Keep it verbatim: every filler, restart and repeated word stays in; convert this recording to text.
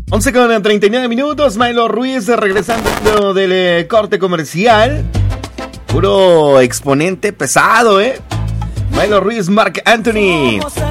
once con treinta y nueve minutos, Milo Ruiz regresando del eh, corte comercial. Puro exponente pesado, ¿eh? Milo Ruiz, Marc Anthony.